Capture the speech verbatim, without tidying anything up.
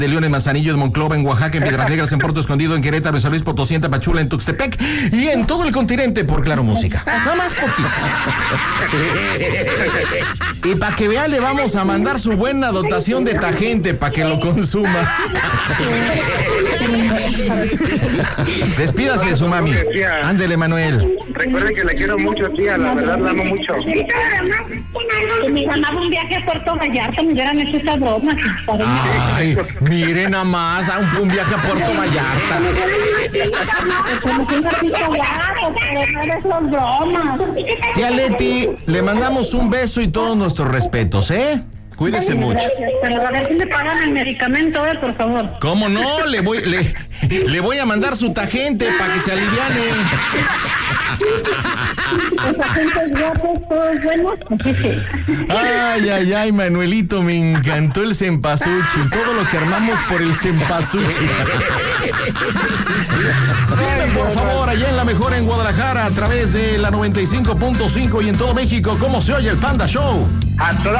de León, en Manzanillo, en Monclova, en Oaxaca, en Piedras Negras, en Puerto Escondido, en Querétaro, en San Luis Potosí, en Tapachula, en Tuxtepec y en todo el continente por Claro Música. Nada más poquito. Y para que vea, le vamos a mandar su buena dotación de Tajente para que lo consuma. Despídase de su mami. Ándele, Manuel. Recuerde que la quiero mucho, tía, la verdad la amo mucho. Me ganaba un viaje a Puerto Vallarta, me hubieran hecho esa broma. Ay, mire nada más, a un, un viaje a Puerto Vallarta. Tía Leti, le mandamos un beso y todos nuestros respetos, ¿eh? Cuídese mucho. Pero a ver si me pagan el medicamento, eh, por favor. ¿Cómo no? Le voy, le, le voy a mandar su Tajente para que se aliviane. Esa gente es guapos, todos buenos. Ay, ay, ay, Manuelito, me encantó el cempasúchil. Todo lo que armamos por el cempasúchil. Dime, por favor, allá en La Mejor en Guadalajara, a través de la noventa y cinco punto cinco y en todo México, ¿cómo se oye el Panda Show? A toda